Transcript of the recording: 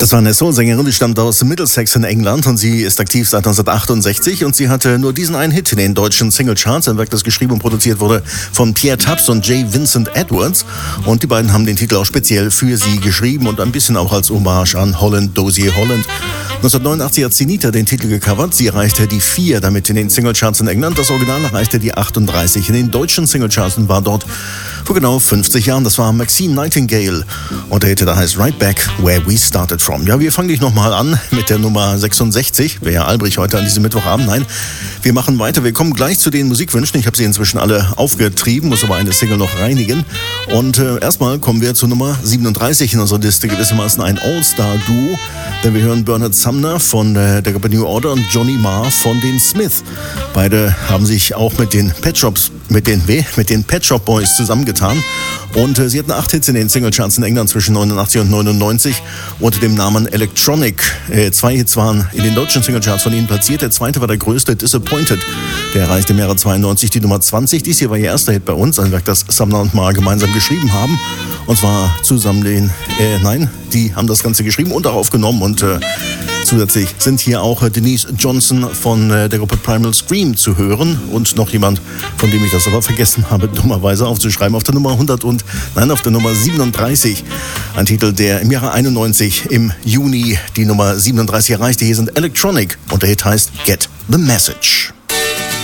Das war eine Soul-Sängerin, die stammt aus Middlesex in England und sie ist aktiv seit 1968 und sie hatte nur diesen einen Hit in den deutschen Singlecharts, ein Werk, das geschrieben und produziert wurde von Pierre Tubbs und J. Vincent Edwards, und die beiden haben den Titel auch speziell für sie geschrieben und ein bisschen auch als Hommage an Holland Dozier Holland. 1989 hat Sinita den Titel gecovert, sie erreichte die 4 damit in den Singlecharts in England, das Original erreichte die 38 in den deutschen Singlecharts und war dort vor genau 50 Jahren. Das war Maxine Nightingale und der Hit, der heißt Right Back Where We Started From. Ja, wir fangen dich nochmal an mit der Nummer 66. Wäre ja Albrecht heute an diesem Mittwochabend. Nein, wir machen weiter. Wir kommen gleich zu den Musikwünschen. Ich habe sie inzwischen alle aufgetrieben, muss aber eine Single noch reinigen. Und erstmal kommen wir zur Nummer 37 in unserer Liste. Gewissermaßen ein All-Star-Duo. Denn wir hören Bernard Sumner von der Gruppe New Order und Johnny Marr von den Smith. Beide haben sich auch mit den Pet Shop Boys zusammengetan. Und sie hatten 8 Hits in den Singlecharts in England zwischen 89 und 99 unter dem Namen Electronic. 2 Hits waren in den deutschen Singlecharts von ihnen platziert. Der zweite war der größte, Disappointed. Der erreichte im Jahre 92 die Nummer 20. Dies hier war ihr erster Hit bei uns, ein Werk, das Sumner und Marr gemeinsam geschrieben haben. Und zwar zusammen die haben das Ganze geschrieben und auch aufgenommen. Und zusätzlich sind hier auch Denise Johnson von der Gruppe Primal Scream zu hören und noch jemand, von dem ich das aber vergessen habe, dummerweise aufzuschreiben, auf der Nummer 37. Ein Titel, der im Jahre 91 im Juni die Nummer 37 erreichte. Hier sind Electronic und der Hit heißt Get the Message.